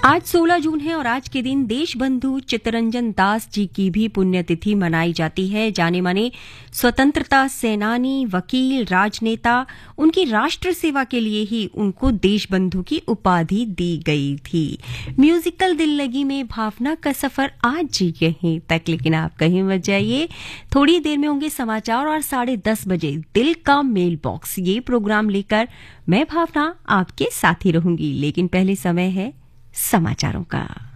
आज 16 जून है और आज के दिन देशबंधु चित्तरंजन दास जी की भी पुण्यतिथि मनाई जाती है। जाने माने स्वतंत्रता सेनानी, वकील, राजनेता, उनकी राष्ट्र सेवा के लिए ही उनको देशबंधु की उपाधि दी गई थी। म्यूजिकल दिल लगी में भावना का सफर आज यहीं तक, लेकिन आप कहीं मत जाइए। थोड़ी देर में होंगे समाचार और 10:30 बजे दिल का मेल बॉक्स, ये प्रोग्राम लेकर मैं भावना आपके साथ ही रहूंगी। लेकिन पहले समय है समाचारों का।